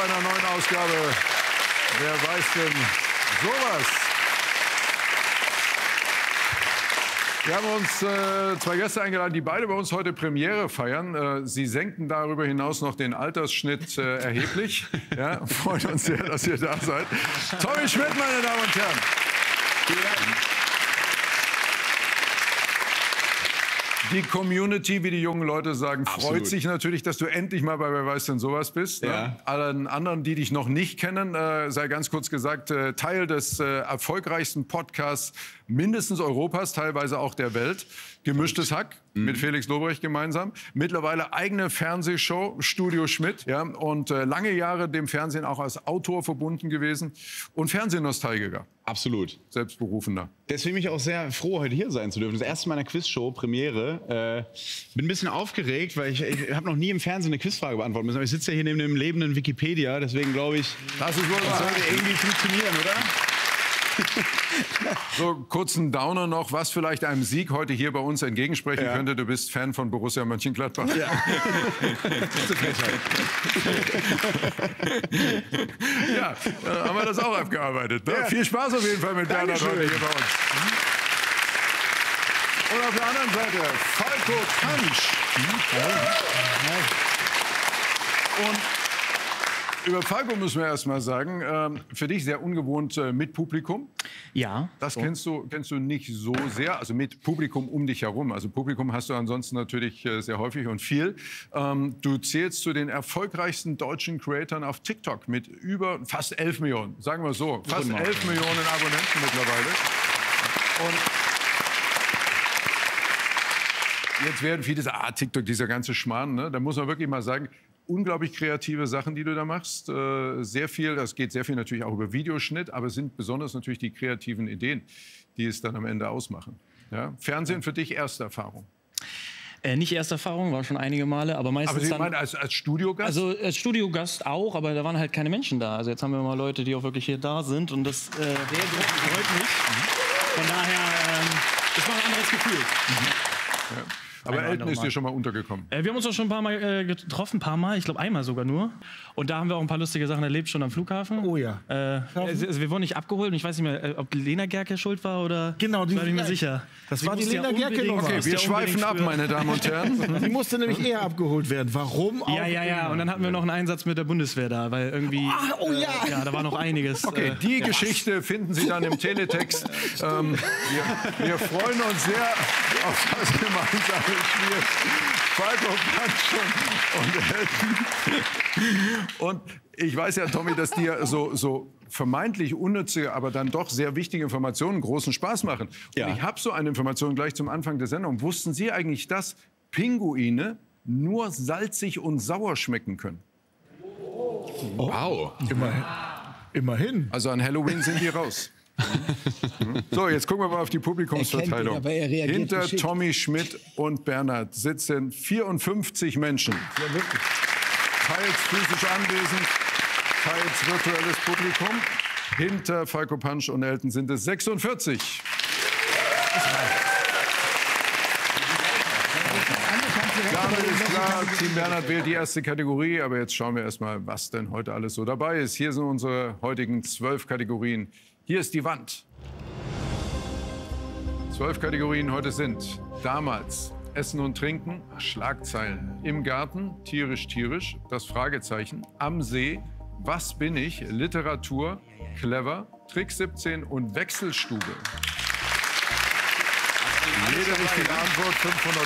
einer neuen Ausgabe. Wer weiß denn sowas? Wir haben uns zwei Gäste eingeladen, die beide bei uns heute Premiere feiern. Sie senken darüber hinaus noch den Altersschnitt erheblich. Ja, freut uns sehr, dass ihr da seid. Tommy Schmidt, meine Damen und Herren. Vielen Dank. Die Community, wie die jungen Leute sagen, freut sich natürlich, dass du endlich mal bei Wer weiß denn sowas bist. Ja. Ne? Allen anderen, die dich noch nicht kennen, sei ganz kurz gesagt, Teil des erfolgreichsten Podcasts mindestens Europas, teilweise auch der Welt. Gemischtes Hack mit Felix Lobrecht gemeinsam. Mittlerweile eigene Fernsehshow, Studio Schmidt. Ja, und lange Jahre dem Fernsehen auch als Autor verbunden gewesen. Und Fernsehnostalgiker. Absolut. Selbstberufener. Deswegen bin ich auch sehr froh, heute hier sein zu dürfen. Das erste Mal in einer Quizshow, Premiere. Bin ein bisschen aufgeregt, weil ich habe noch nie im Fernsehen eine Quizfrage beantworten müssen. Aber ich sitze ja hier neben dem lebenden Wikipedia. Deswegen glaube ich, das sollte irgendwie funktionieren, oder? So, kurzen Downer noch, was vielleicht einem Sieg heute hier bei uns entgegensprechen könnte. Du bist Fan von Borussia Mönchengladbach. Ja. Ja, haben wir das auch abgearbeitet. Ne? Ja. Viel Spaß auf jeden Fall mit Bernhard heute hier bei uns. Und auf der anderen Seite Falco Pansch. Und über Falco müssen wir erst mal sagen, für dich sehr ungewohnt mit Publikum. Ja. Das kennst du nicht so sehr, also mit Publikum um dich herum. Also Publikum hast du ansonsten natürlich sehr häufig und viel. Du zählst zu den erfolgreichsten deutschen Creatoren auf TikTok mit über fast 11 Millionen, sagen wir so. Fast 11 Millionen Abonnenten mittlerweile. Und jetzt werden viele sagen, TikTok, dieser ganze Schmarrn, ne? Da muss man wirklich mal sagen, unglaublich kreative Sachen, die du da machst. Sehr viel, das geht sehr viel natürlich auch über Videoschnitt, aber es sind besonders natürlich die kreativen Ideen, die es dann am Ende ausmachen. Ja? Fernsehen für dich erste Erfahrung? Nicht erste Erfahrung, war schon einige Male, aber meistens aber Sie meinen als Studiogast? Also als Studiogast auch, aber da waren halt keine Menschen da. Also jetzt haben wir mal Leute, die auch wirklich hier da sind und das freut mich. Von daher, das war ein anderes Gefühl. Ja. Aber Elton ist dir schon mal untergekommen? Wir haben uns auch schon ein paar Mal getroffen, ich glaube einmal sogar nur. Und da haben wir auch ein paar lustige Sachen erlebt, schon am Flughafen. Oh ja. Also wir wurden nicht abgeholt und ich weiß nicht mehr, ob Lena Gerke schuld war oder... Genau, die war ich mir sicher. Das war die Lena Gerke-Nummer. Okay, wir schweifen ab, meine Damen und Herren. Die musste nämlich eher abgeholt werden. Warum auch? Ja. Und dann hatten wir noch einen Einsatz mit der Bundeswehr da, weil irgendwie... ja, da war noch einiges. Okay, die Geschichte finden Sie dann im Teletext. Wir freuen uns sehr auf das gemeinsame Spiel. Falco Pansch und ich weiß ja, Tommy, dass dir so vermeintlich unnütze, aber dann doch sehr wichtige Informationen großen Spaß machen. Und ich habe so eine Information gleich zum Anfang der Sendung. Wussten Sie eigentlich, dass Pinguine nur salzig und sauer schmecken können? Wow. Immerhin. Also an Halloween sind die raus. So, jetzt gucken wir mal auf die Publikumsverteilung. Hinter Tommy Schmidt und Bernhard sitzen 54 Menschen. Ja, wirklich. Teils physisch anwesend, teils virtuelles Publikum. Hinter Falco Pansch und Elton sind es 46. Damit ist klar, Team Bernhard wählt die erste Kategorie. Aber jetzt schauen wir erst mal, was denn heute alles so dabei ist. Hier sind unsere heutigen 12 Kategorien. Hier ist die Wand. 12 Kategorien heute sind damals Essen und Trinken, Schlagzeilen, im Garten, tierisch, tierisch, das Fragezeichen, am See, was bin ich, Literatur, clever, Trick 17 und Wechselstube. Jede richtige Antwort 500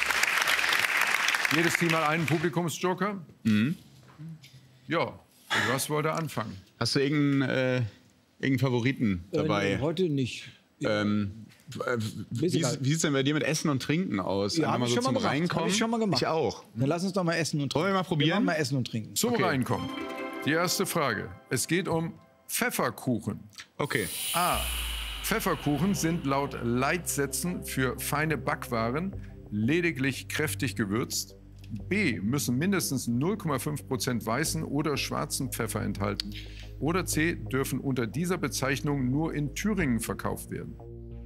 €. Jedes Team hat einen Publikumsjoker. Ja, was wollt ihr anfangen? Hast du irgendeinen Favoriten dabei? Heute nicht. Wie sieht es denn bei dir mit Essen und Trinken aus? Ja, hab ich schon mal gemacht. Reinkommen? Hab ich schon mal gemacht. Ich auch. Dann lass uns doch mal essen und trinken. Wollen wir mal probieren? Wir machen mal essen und trinken. Zum Reinkommen. Die erste Frage. Es geht um Pfefferkuchen. Okay. A. Pfefferkuchen sind laut Leitsätzen für feine Backwaren lediglich kräftig gewürzt. B. Müssen mindestens 0,5% weißen oder schwarzen Pfeffer enthalten. Oder C. Dürfen unter dieser Bezeichnung nur in Thüringen verkauft werden.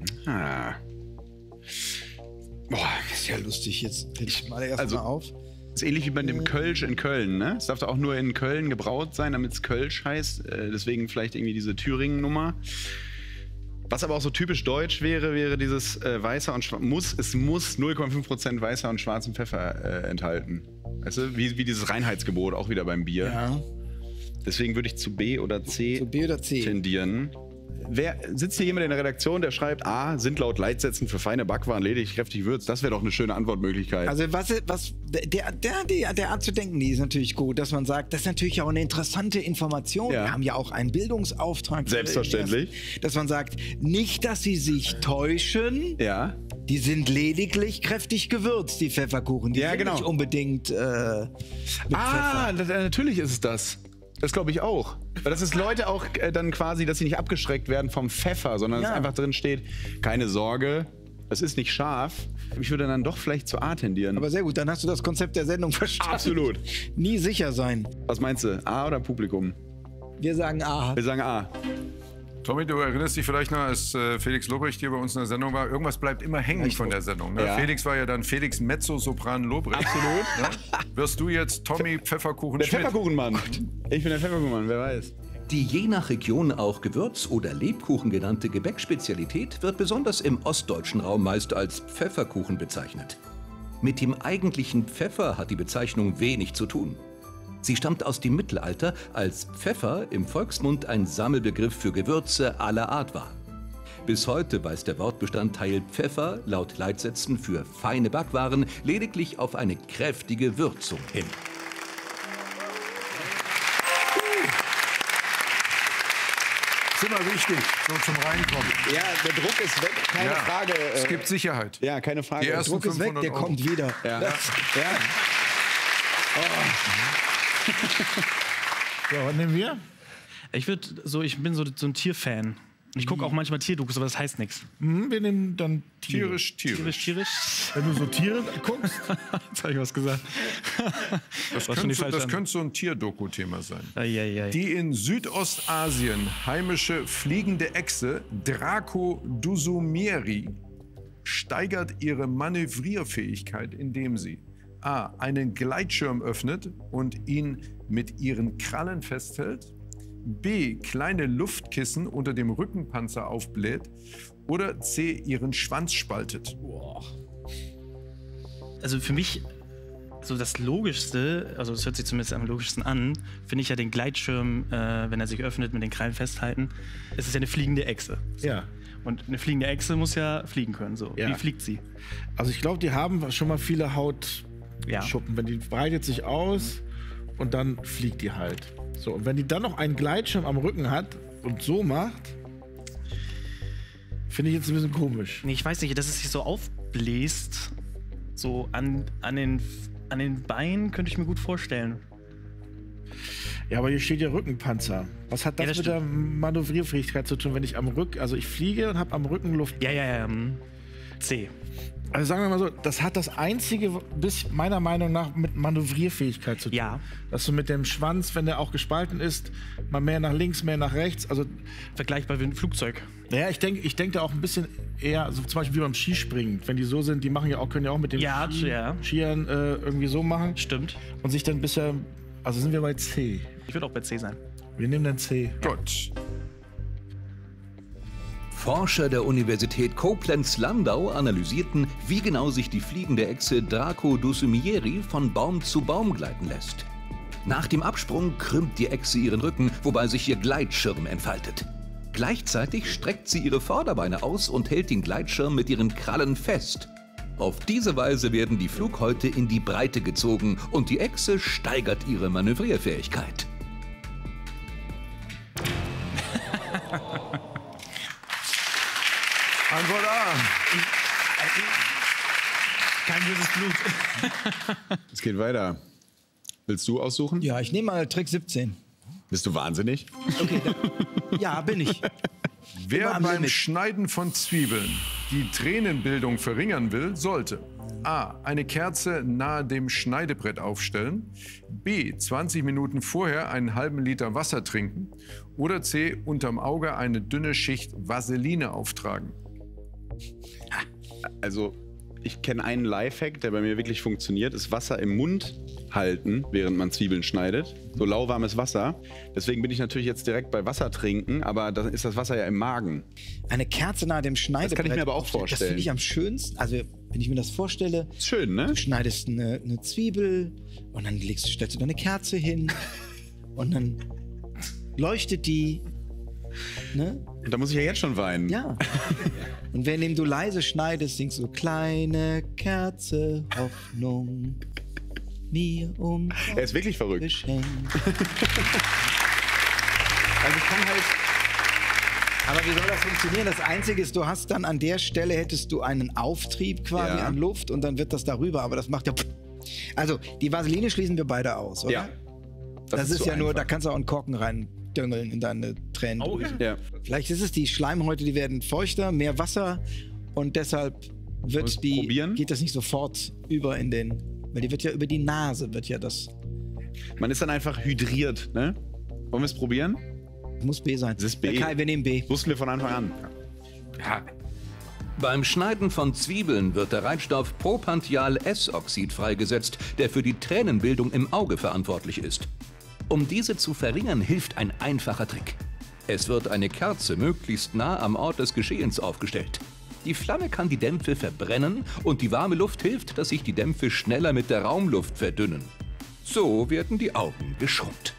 Boah, das ist ja lustig. Jetzt ich mal erst mal auf. ist ähnlich wie bei dem Kölsch in Köln, ne? Es darf da auch nur in Köln gebraut sein, damit es Kölsch heißt. Deswegen vielleicht irgendwie diese Thüringen-Nummer. Was aber auch so typisch deutsch wäre dieses weißer und es muss 0,5% weißer und schwarzen Pfeffer enthalten. Weißt du, wie dieses Reinheitsgebot, auch wieder beim Bier. Ja. Deswegen würde ich zu B oder C, tendieren. Sitzt hier jemand in der Redaktion, der schreibt, A, sind laut Leitsätzen für feine Backwaren lediglich kräftig würzt? Das wäre doch eine schöne Antwortmöglichkeit. Also der Art zu denken, die ist natürlich gut, dass man sagt, das ist natürlich auch eine interessante Information. Ja. Wir haben ja auch einen Bildungsauftrag. Selbstverständlich. Dass man sagt, nicht, dass sie sich täuschen. Ja. Die sind lediglich kräftig gewürzt, die Pfefferkuchen. Die sind nicht unbedingt mit Pfeffer. Natürlich ist es das. Das glaube ich auch. Weil das ist Leute auch dann quasi, dass sie nicht abgeschreckt werden vom Pfeffer, sondern dass einfach drin steht, keine Sorge, es ist nicht scharf. Ich würde dann doch vielleicht zu A tendieren. Aber sehr gut, dann hast du das Konzept der Sendung verstanden. Absolut. Nie sicher sein. Was meinst du, A oder Publikum? Wir sagen A. Wir sagen A. Tommy, du erinnerst dich vielleicht noch, als Felix Lobrecht hier bei uns in der Sendung war, irgendwas bleibt immer hängen von der Sendung. Ne? Ja. Felix war ja dann Felix Mezzosopran Lobrecht. Absolut. Ne? Wirst du jetzt Tommy Pfefferkuchen Der Schmidt? Pfefferkuchenmann. Ich bin der Pfefferkuchenmann, wer weiß. Die je nach Region auch Gewürz- oder Lebkuchen genannte Gebäckspezialität wird besonders im ostdeutschen Raum meist als Pfefferkuchen bezeichnet. Mit dem eigentlichen Pfeffer hat die Bezeichnung wenig zu tun. Sie stammt aus dem Mittelalter, als Pfeffer im Volksmund ein Sammelbegriff für Gewürze aller Art war. Bis heute weist der Wortbestandteil Pfeffer laut Leitsätzen für feine Backwaren lediglich auf eine kräftige Würzung hin. Ist immer wichtig, so zum Reinkommen. Ja, der Druck ist weg, keine Frage. Es gibt Sicherheit. Ja, keine Frage. Die Der ersten Druck ist weg, 500 der Euro. kommt wieder. Ja. So, was nehmen wir? Ich bin so ein Tierfan. Ich gucke auch manchmal Tierdokus, aber das heißt nichts. Wir nehmen dann Tiere. Tierisch. Wenn du so Tiere guckst, Jetzt habe ich was gesagt. Das War schon die könnte falsche könnt so ein Tierdoku-Thema sein. Eieiei. Die in Südostasien heimische fliegende Echse Draco-Dusumieri steigert ihre Manövrierfähigkeit, indem sie A. einen Gleitschirm öffnet und ihn mit ihren Krallen festhält, B. kleine Luftkissen unter dem Rückenpanzer aufbläht oder C. ihren Schwanz spaltet. Also für mich so das Logischste, also das hört sich zumindest am logischsten an, finde ich ja den Gleitschirm, wenn er sich öffnet, mit den Krallen festhalten. Es ist ja eine fliegende Echse. ja. Und eine fliegende Echse muss ja fliegen können. So. Ja. Wie fliegt sie? Also ich glaube, die haben schon mal viele Hautschuppen. Wenn die breitet sich aus und dann fliegt die halt. So, und wenn die dann noch einen Gleitschirm am Rücken hat und so macht, finde ich jetzt ein bisschen komisch. Nee, ich weiß nicht, dass es sich so aufbläst, so an den Beinen, könnte ich mir gut vorstellen. Ja, aber hier steht ja Rückenpanzer. Was hat das, das mit der Manövrierfähigkeit zu tun, wenn ich also ich fliege und habe am Rücken Luft. Ja. C. Also sagen wir mal so, das hat das einzige, bis meiner Meinung nach, mit Manövrierfähigkeit zu tun. Ja. Dass du mit dem Schwanz, wenn der auch gespalten ist, mal mehr nach links, mehr nach rechts. Also, Vergleichbar wie ein Flugzeug. naja, ich denk da auch ein bisschen eher, also zum Beispiel wie beim Skispringen. Wenn die so sind, die können ja auch mit den Ja, ja. Skiern irgendwie so machen. Stimmt. Und sich dann bisher, also sind wir bei C. Ich würde auch bei C sein. Wir nehmen dann C. Gut. Forscher der Universität Koblenz-Landau analysierten, wie genau sich die fliegende Echse Draco-Dusumieri von Baum zu Baum gleiten lässt. Nach dem Absprung krümmt die Echse ihren Rücken, wobei sich ihr Gleitschirm entfaltet. Gleichzeitig streckt sie ihre Vorderbeine aus und hält den Gleitschirm mit ihren Krallen fest. Auf diese Weise werden die Flughäute in die Breite gezogen und die Echse steigert ihre Manövrierfähigkeit. Antwort A. Kein böses Blut. Es geht weiter. Willst du aussuchen? Ja, ich nehme mal Trick 17. Bist du wahnsinnig? Ja, bin ich. Wer Immer am beim Limit. Schneiden von Zwiebeln die Tränenbildung verringern will, sollte A. eine Kerze nahe dem Schneidebrett aufstellen, B. 20 Minuten vorher einen halben Liter Wasser trinken oder C. unterm Auge eine dünne Schicht Vaseline auftragen. Also, ich kenne einen Lifehack, der bei mir wirklich funktioniert, ist Wasser im Mund halten, während man Zwiebeln schneidet. So lauwarmes Wasser. Deswegen bin ich natürlich jetzt direkt bei Wasser trinken, aber dann ist das Wasser ja im Magen. Eine Kerze nahe dem Schneidebrett. Das kann ich mir aber auch vorstellen. Das finde ich am schönsten. Also, wenn ich mir das vorstelle. Ist schön, ne? Du schneidest eine Zwiebel und dann stellst du da eine Kerze hin und dann leuchtet die. Ne? Und da muss ich ja jetzt schon weinen. Ja. Und wenn du leise schneidest, singst du kleine Kerze, Hoffnung, mir um. Er ist wirklich verrückt. Geschenk. Also ich kann halt. Aber wie soll das funktionieren? Das Einzige ist, du hast dann an der Stelle hättest du einen Auftrieb quasi an Luft und dann wird das darüber, aber das macht ja. Also, die Vaseline schließen wir beide aus, oder? Ja. Das ist ja nur, da kannst du auch einen Korken reindöngeln in deine Tränen. Oh, ja. Vielleicht ist es die Schleimhäute, die werden feuchter, mehr Wasser und deshalb geht das nicht sofort über in den, weil die wird ja über die Nase, wird ja das. Man ist dann einfach hydriert, ne? Wollen wir es probieren? Muss B sein. Das ist B. Kai, wir nehmen B. Wussten wir von Anfang an. Ja. Beim Schneiden von Zwiebeln wird der Reizstoff Propandial-S-Oxid freigesetzt, der für die Tränenbildung im Auge verantwortlich ist. Um diese zu verringern, hilft ein einfacher Trick. Es wird eine Kerze möglichst nah am Ort des Geschehens aufgestellt. Die Flamme kann die Dämpfe verbrennen und die warme Luft hilft, dass sich die Dämpfe schneller mit der Raumluft verdünnen. So werden die Augen geschrumpft.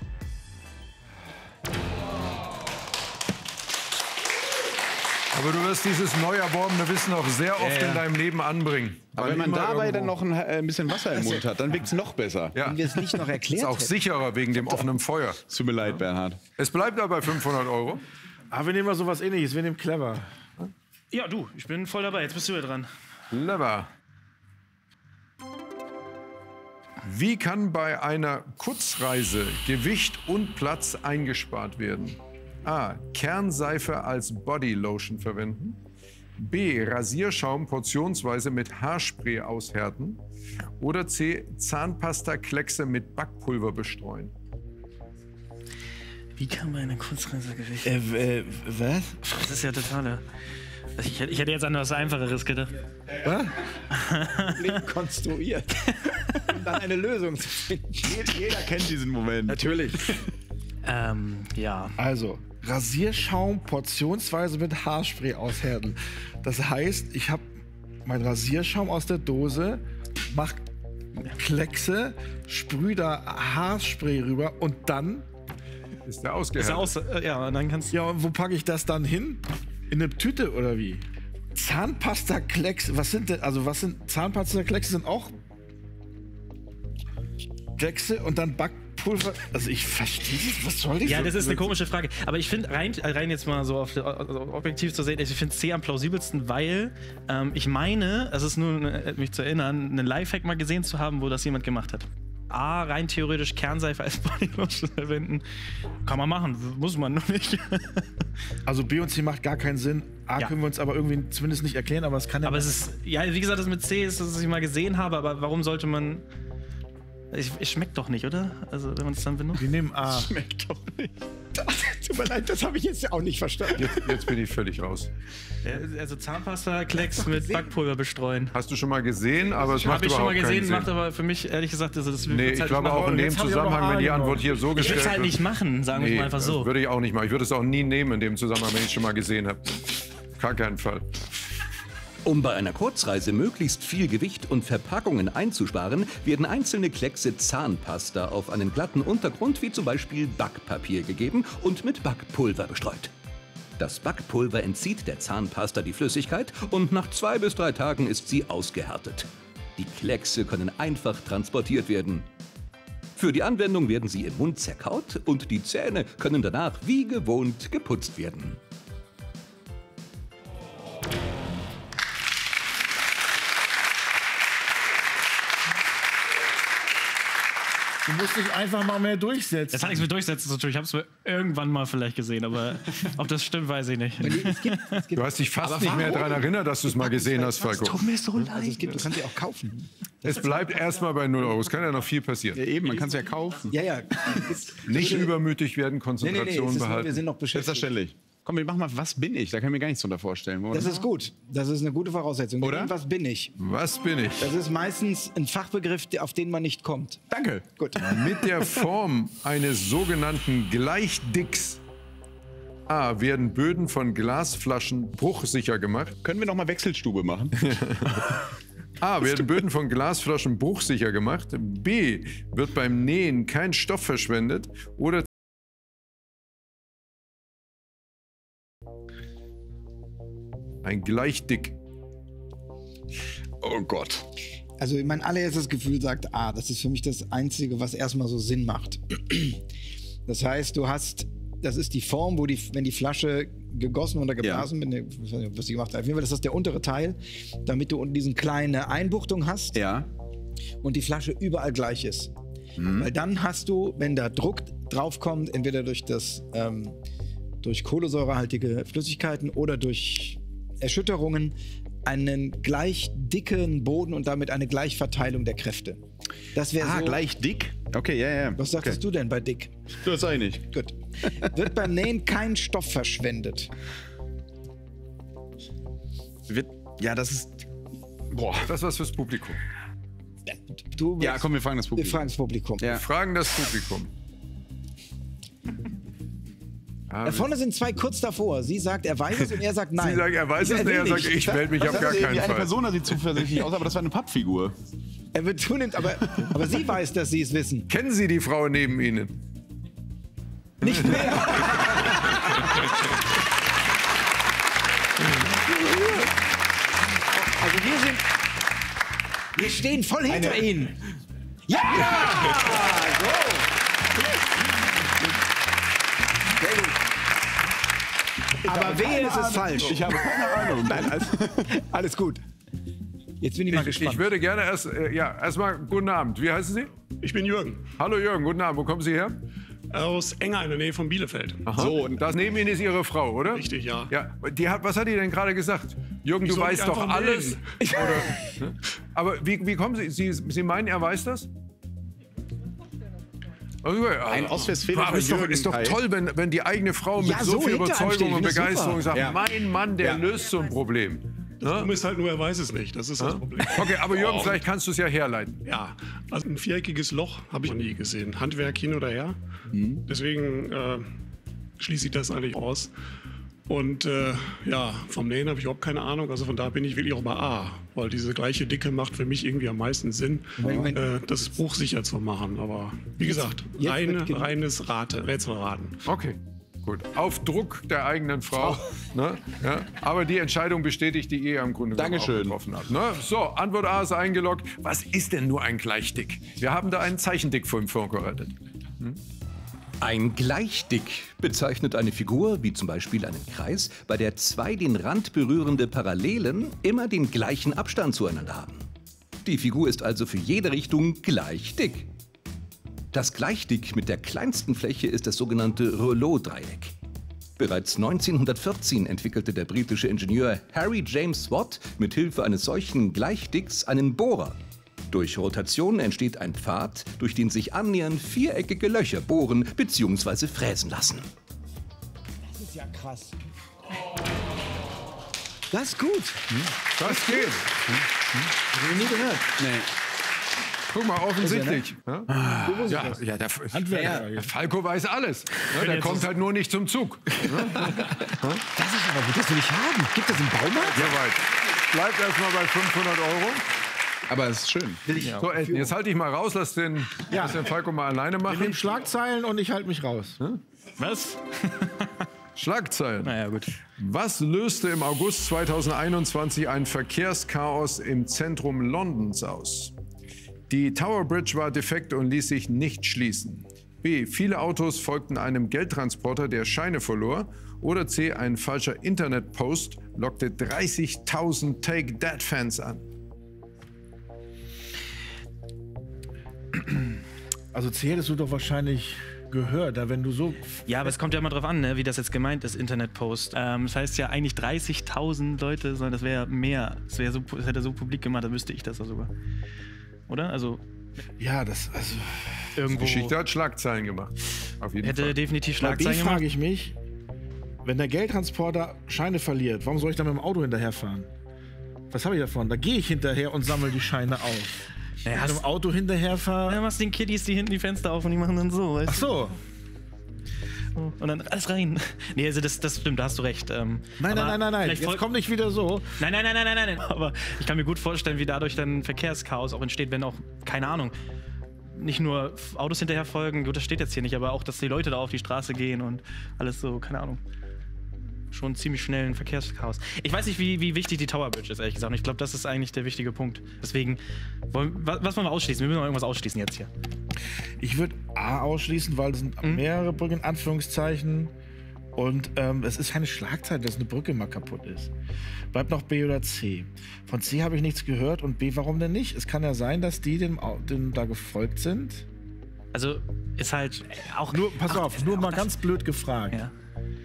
Aber du wirst dieses neu erworbene Wissen auch sehr oft in deinem Leben anbringen. Aber wenn man dabei dann noch ein bisschen Wasser im Mund hat, dann wirkt es noch besser. Ja. Wenn wir es nicht noch erklärt Ist auch sicherer wegen dem offenen Feuer. Tut mir leid, Bernhard. Es bleibt aber bei 500 €. Aber wir nehmen mal sowas Ähnliches. Wir nehmen clever. Ja, du, ich bin voll dabei. Jetzt bist du ja dran. Clever. Wie kann bei einer Kurzreise Gewicht und Platz eingespart werden? A. Kernseife als Bodylotion verwenden. B. Rasierschaum portionsweise mit Haarspray aushärten. Oder C. Zahnpasta-Kleckse mit Backpulver bestreuen. Wie kann man eine Kurzreise Gewicht? Was? Das ist ja total. Ich hätte jetzt an was Einfacheres gedacht. Was? Konstruiert. Um dann eine Lösung zu finden. Jeder kennt diesen Moment. Natürlich. Ja. Also, Rasierschaum portionsweise mit Haarspray aushärten. Das heißt, ich habe meinen Rasierschaum aus der Dose, mach Kleckse, sprüh da Haarspray rüber und dann ist der ausgehärtet. Ja, und dann kannst du. Ja, und wo packe ich das dann hin? In eine Tüte oder wie? Zahnpasta-Kleckse, was sind Zahnpasta-Kleckse sind auch Kleckse und dann Backpulver. Also ich verstehe nicht, was soll das? Ja, das ist eine komische Frage. Aber ich finde, rein jetzt mal so objektiv zu sehen, ich finde C am plausibelsten, weil ich meine, es ist nur, mich zu erinnern, einen Lifehack mal gesehen zu haben, wo das jemand gemacht hat. A, rein theoretisch Kernseife als Bodylotion verwenden. Kann man machen, muss man noch nicht. Also B und C macht gar keinen Sinn. A können wir uns aber irgendwie zumindest nicht erklären, aber es kann ja. Aber es ist, ja, wie gesagt, das mit C ist, dass ich mal gesehen habe, aber warum sollte man. Es schmeckt doch nicht, oder? Also, wenn man es dann benutzt. Wir nehmen A. Schmeckt doch nicht. Tut mir leid, das habe ich jetzt auch nicht verstanden. Jetzt bin ich völlig raus. Also Zahnpasta-Klecks mit Backpulver bestreuen. Hast du schon mal gesehen, aber es macht überhaupt keinen Sinn. Habe ich schon mal gesehen, macht aber für mich, ehrlich gesagt, das nee, ich glaube auch in dem Zusammenhang, wenn die Antwort hier so gestellt wird. Ich würde es halt nicht machen, sagen wir mal einfach so. Würde ich auch nicht machen. Ich würde es auch nie nehmen in dem Zusammenhang, wenn ich es schon mal gesehen habe. Gar keinen Fall. Um bei einer Kurzreise möglichst viel Gewicht und Verpackungen einzusparen, werden einzelne Kleckse Zahnpasta auf einen glatten Untergrund wie zum Beispiel Backpapier gegeben und mit Backpulver bestreut. Das Backpulver entzieht der Zahnpasta die Flüssigkeit und nach 2 bis 3 Tagen ist sie ausgehärtet. Die Kleckse können einfach transportiert werden. Für die Anwendung werden sie im Mund zerkaut und die Zähne können danach wie gewohnt geputzt werden. Du musst dich einfach mal mehr durchsetzen. Das hat nichts mit Durchsetzen zu tun. Ich habe es mir irgendwann mal vielleicht gesehen, aber ob das stimmt, weiß ich nicht. Du hast dich fast nicht mehr daran erinnert, dass du es mal gesehen hast, Falco. Tut mir so leid. Also du kannst sie auch kaufen. Es bleibt erstmal bei 0 €. Es kann ja noch viel passieren. Ja, eben, man kann es ja kaufen. Ja. Nicht übermütig werden, Konzentration behalten. Wir sind noch beschäftigt. Selbstverständlich. Komm, wir machen mal, was bin ich? Da kann ich mir gar nichts drunter vorstellen. Oder? Das ist gut. Das ist eine gute Voraussetzung. Oder? Was bin ich? Was bin ich? Das ist meistens ein Fachbegriff, auf den man nicht kommt. Danke. Gut. Mit der Form eines sogenannten Gleichdicks A werden Böden von Glasflaschen bruchsicher gemacht. Können wir noch mal Wechselstube machen? A. Werden Böden von Glasflaschen bruchsicher gemacht. B. Wird beim Nähen kein Stoff verschwendet. Oder ein Gleichdick. Oh Gott. Also mein allererstes Gefühl sagt, das ist für mich das Einzige, was erstmal so Sinn macht. Das heißt, das ist die Form, wo wenn die Flasche gegossen oder geblasen wird, ich weiß nicht, was sie gemacht hat. Auf jeden Fall ist das der untere Teil, damit du unten diese kleine Einbuchtung hast und die Flasche überall gleich ist. Weil dann hast du, wenn da Druck draufkommt, entweder durch kohlensäurehaltige Flüssigkeiten oder durch Erschütterungen, einen gleich dicken Boden und damit eine Gleichverteilung der Kräfte. Das wäre so. Gleich dick? Okay, ja. Was sagtest du denn bei dick? Das sag ich nicht. Gut. Wird beim Nähen kein Stoff verschwendet? Das ist. Boah. Das ist was fürs Publikum. Komm, wir fragen das Publikum. Wir fragen das Publikum. Ja. Wir fragen das Publikum. Da vorne sind zwei kurz davor. Sie sagt, er weiß es und er sagt nein. Sie sagt, er weiß es und er sagt, ich melde mich auf gar keinen Eine Fall. Person sieht zuversichtlich aus, aber das war eine Pappfigur. Er wird zunehmend, aber sie weiß, dass sie es wissen. Kennen Sie die Frau neben Ihnen? Nicht mehr. Also wir stehen voll hinter Ihnen. Ja! So. Sehr gut. Aber wehe, es ist falsch. Ich habe keine Ahnung. Nein, alles gut. Jetzt bin ich mal gespannt. Ich würde gerne erstmal guten Abend. Wie heißen Sie? Ich bin Jürgen. Hallo Jürgen, guten Abend. Wo kommen Sie her? Aus Enger in der Nähe von Bielefeld. Aha. So, und das neben Ihnen ist Ihre Frau, oder? Richtig, ja. Was hat die denn gerade gesagt? Jürgen, du weißt doch alles. Oder, ne? Aber wie kommen Sie? Sie meinen, er weiß das? Ein Ostwestfäler. Aber ist doch toll, wenn die eigene Frau mit so viel Überzeugung und Begeisterung sagt, mein Mann, der löst so ein Problem. Das Problem ist halt nur, er weiß es nicht. Das ist das Problem. Okay, aber Jürgen, vielleicht kannst du es ja herleiten. Ja, also ein viereckiges Loch habe ich noch nie gesehen. Handwerk hin oder her. Deswegen schließe ich das eigentlich aus. Und vom Nähen habe ich überhaupt keine Ahnung. Also von da bin ich wirklich auch bei A. Weil diese gleiche Dicke macht für mich irgendwie am meisten Sinn, das bruchsicher zu machen. Aber wie gesagt, reines Rätselraten. Okay. Gut, auf Druck der eigenen Frau. Ne? Ja. Aber die Entscheidung bestätigt, die ihr im Grunde getroffen habt. Ne? So, Antwort A ist eingeloggt. Was ist denn nur ein Gleichdick? Wir haben da einen Zeichendickfilm vorbereitet. Ein Gleichdick bezeichnet eine Figur, wie zum Beispiel einen Kreis, bei der zwei den Rand berührende Parallelen immer den gleichen Abstand zueinander haben. Die Figur ist also für jede Richtung gleich dick. Das Gleichdick mit der kleinsten Fläche ist das sogenannte Rouleau-Dreieck. Bereits 1914 entwickelte der britische Ingenieur Harry James Watt mit Hilfe eines solchen Gleichdicks einen Bohrer. Durch Rotation entsteht ein Pfad, durch den sich annähernd viereckige Löcher bohren bzw. fräsen lassen. Das ist ja krass. Das ist gut. Das geht. Hab ich nie gehört. Nee. Guck mal, offensichtlich. Der Falco weiß alles. Ne? Der kommt halt nur nicht zum Zug. Das ist aber gut, das will ich haben. Gibt es im Baumarkt? Soweit. Bleibt erstmal bei 500 €. Aber es ist schön. So, Elton, jetzt halte ich mal raus, lass den Falco mal alleine Wir machen. nehmen Schlagzeilen und ich halte mich raus. Was? Schlagzeilen. Naja, gut. Was löste im August 2021 ein Verkehrschaos im Zentrum Londons aus? Die Tower Bridge war defekt und ließ sich nicht schließen. B. Viele Autos folgten einem Geldtransporter, der Scheine verlor. Oder C. Ein falscher Internetpost lockte 30.000 Take-That-Fans an. Also C hättest du doch wahrscheinlich gehört, da wenn du so... Ja, aber es kommt ja immer drauf an, ne, wie das jetzt gemeint ist, Internetpost. Das heißt ja eigentlich 30.000 Leute, sondern das wäre mehr. Das hätte er so publik gemacht, dann wüsste ich das ja sogar. Oder? Also... Ja, das... Also, irgendwo... Die Geschichte hat Schlagzeilen gemacht. Auf jeden Hätte Fall. definitiv bei B Schlagzeilen gemacht. frage ich mich, Wenn der Geldtransporter Scheine verliert, warum soll ich dann mit dem Auto hinterherfahren? Was habe ich davon? Da gehe ich hinterher und sammle die Scheine auf. Wenn ich mit dem Auto hinterherfahre... Ja, machst den Kiddies, die hinten die Fenster auf und die machen dann so. Weißt Ach so. Und dann alles rein. Nee, also das stimmt, da hast du recht. Nein. Jetzt kommt nicht wieder so. Nein. Aber ich kann mir gut vorstellen, wie dadurch dann Verkehrschaos auch entsteht, wenn auch, keine Ahnung, nicht nur Autos hinterher folgen, gut, das steht jetzt hier nicht, aber auch, dass die Leute da auf die Straße gehen und alles so, keine Ahnung. Schon ziemlich schnell ein Verkehrschaos. Ich weiß nicht, wie wichtig die Tower Bridge ist, ehrlich gesagt. Und ich glaube, das ist eigentlich der wichtige Punkt. Deswegen, was wollen wir ausschließen? Wir müssen noch irgendwas ausschließen jetzt hier. Ich würde A ausschließen, weil es sind mehrere Brücken, in Anführungszeichen. Und es ist keine Schlagzeile, dass eine Brücke mal kaputt ist. Bleibt noch B oder C. Von C habe ich nichts gehört. Und B, warum denn nicht? Es kann ja sein, dass die dem da gefolgt sind. Also, ist halt auch... Pass auf, nur mal ganz blöd gefragt. Ja.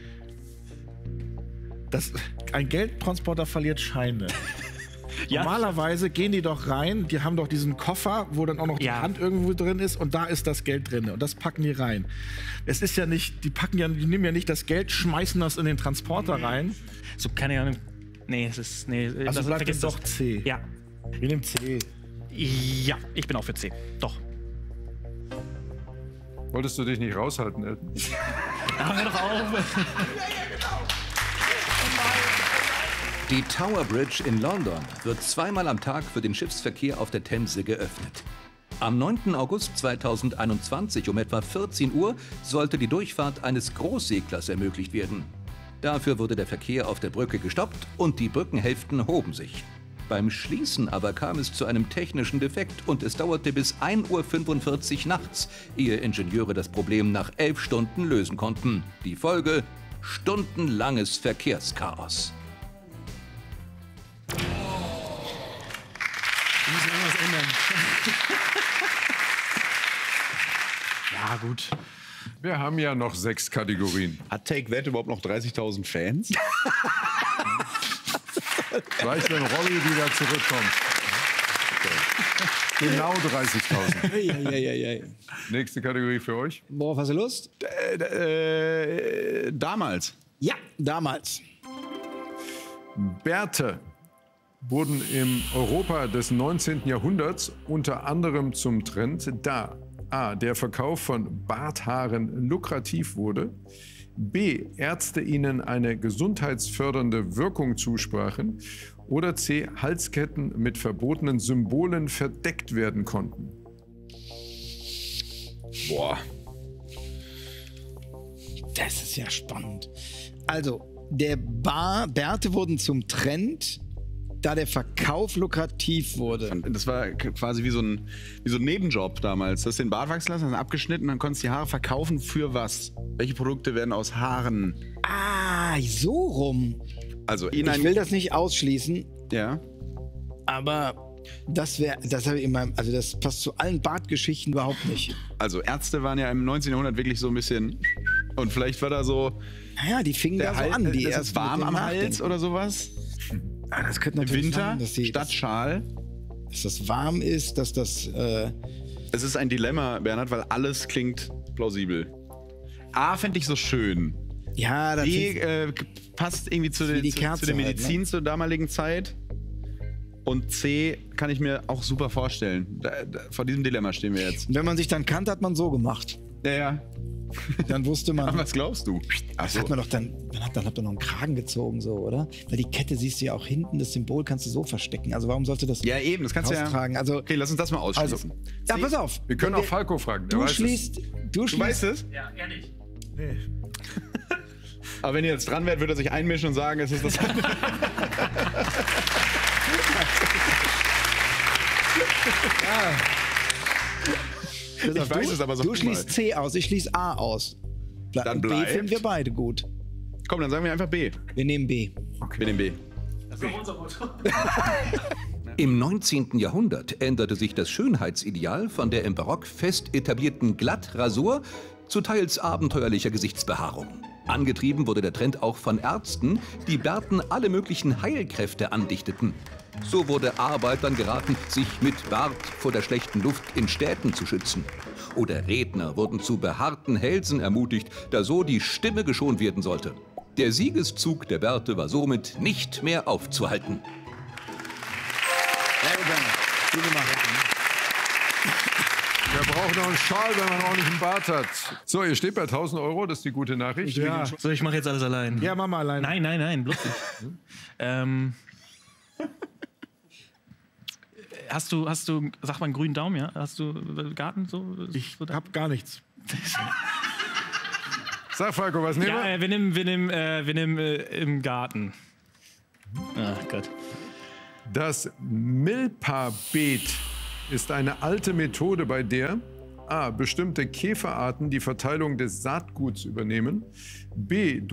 Ein Geldtransporter verliert Scheine. Ja. Normalerweise gehen die doch rein, die haben doch diesen Koffer, wo dann auch noch die Hand irgendwo drin ist und da ist das Geld drin und das packen die rein. Es ist ja nicht, die nehmen ja nicht das Geld, schmeißen das in den Transporter rein. So, keine Ahnung. Also bleibt es doch C. Ja. Wir nehmen C. Ja, ich bin auch für C. Doch. Wolltest du dich nicht raushalten, Elton? Hör doch auf. Die Tower Bridge in London wird zweimal am Tag für den Schiffsverkehr auf der Themse geöffnet. Am 9. August 2021 um etwa 14 Uhr sollte die Durchfahrt eines Großseglers ermöglicht werden. Dafür wurde der Verkehr auf der Brücke gestoppt und die Brückenhälften hoben sich. Beim Schließen aber kam es zu einem technischen Defekt und es dauerte bis 1:45 Uhr nachts, ehe Ingenieure das Problem nach 11 Stunden lösen konnten. Die Folge: stundenlanges Verkehrschaos. Wir müssen irgendwas ändern. Ja, gut. Wir haben ja noch 6 Kategorien. Hat Take That überhaupt noch 30.000 Fans? Gleich, wenn Rolli wieder zurückkommt. Genau 30.000. Nächste Kategorie für euch. Worauf hast du Lust? Damals. Ja, damals. Bärte wurden im Europa des 19. Jahrhunderts unter anderem zum Trend, da A. der Verkauf von Barthaaren lukrativ wurde, B. Ärzte ihnen eine gesundheitsfördernde Wirkung zusprachen oder C. Halsketten mit verbotenen Symbolen verdeckt werden konnten. Boah. Das ist ja spannend. Also, Bärte wurden zum Trend, da der Verkauf lukrativ wurde. Das war quasi wie so ein Nebenjob damals. Du hast den Bart wachsen lassen, hast ihn abgeschnitten, dann konntest du die Haare verkaufen für was? Welche Produkte werden aus Haaren? Ah, so rum. Also ich will das nicht ausschließen. Ja. Aber das habe ich in meinem, also das passt zu allen Bartgeschichten überhaupt nicht. Also Ärzte waren ja im 19. Jahrhundert wirklich so ein bisschen, und vielleicht war da so... Naja, die fingen da so an. Die ist warm am Hals oder sowas? Ah, das könnte natürlich Winter, sein, dass statt Schal. Dass das warm ist, dass das... Es ist ein Dilemma, Bernhard, weil alles klingt plausibel. A fände ich so schön. Ja, das B passt irgendwie zu der Medizin halt, ne? zur damaligen Zeit. Und C kann ich mir auch super vorstellen. Vor diesem Dilemma stehen wir jetzt. Und wenn man sich dann kannte, hat man so gemacht. Ja. Dann wusste man. Aber was glaubst du? Ach so. Hat man doch dann habt ihr noch einen Kragen gezogen, so, oder? Weil die Kette siehst du ja auch hinten, das Symbol kannst du so verstecken. Also warum sollte das ja eben, das kannst du ja tragen? Also, okay, lass uns das mal ausschließen. Ja, pass auf. Wir können auch Falco fragen. Du weißt es? Ja, er nicht. Nee. Aber wenn ihr jetzt dran wärt, würde er sich einmischen und sagen, es ist das. Ich weiß es aber so. Du schließt C aus, ich schließe A aus. Dann B bleibt. finden wir beide gut. Komm, dann sagen wir einfach B. Wir nehmen B. Okay. Wir nehmen B. Das ist doch unser Motto. Im 19. Jahrhundert änderte sich das Schönheitsideal von der im Barock fest etablierten Glattrasur zu teils abenteuerlicher Gesichtsbehaarung. Angetrieben wurde der Trend auch von Ärzten, die Bärten alle möglichen Heilkräfte andichteten. So wurde Arbeitern geraten, sich mit Bart vor der schlechten Luft in Städten zu schützen. Oder Redner wurden zu behaarten Hälsen ermutigt, da so die Stimme geschont werden sollte. Der Siegeszug der Bärte war somit nicht mehr aufzuhalten. Gut gemacht. Wer braucht noch einen Schal, wenn man ordentlich einen Bart hat? So, ihr steht bei 1.000 €, das ist die gute Nachricht. Ja. So, ich mache jetzt alles allein. Ja, mach mal allein. Nein, bloß nicht. Hast du, sag mal, einen grünen Daumen, ja? Hast du Garten so? Ich hab gar nichts. Sag, Falco, was nehmen wir? Ja, wir nehmen im Garten. Ach Gott. Das Milpa-Beet ist eine alte Methode, bei der a. bestimmte Käferarten die Verteilung des Saatguts übernehmen, b.